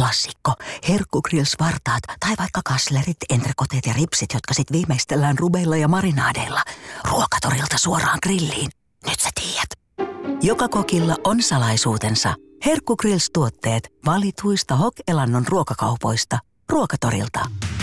klassikko. Herkkugrills-vartaat tai vaikka kaslerit, entrekoteet ja ripsit, jotka sit viimeistellään rubeilla ja marinaadeilla. Ruokatorilta suoraan grilliin. Nyt sä tiedät. Joka kokilla on salaisuutensa. Herkkugrills-tuotteet valituista Hok-elannon ruokakaupoista. Ruokatorilta.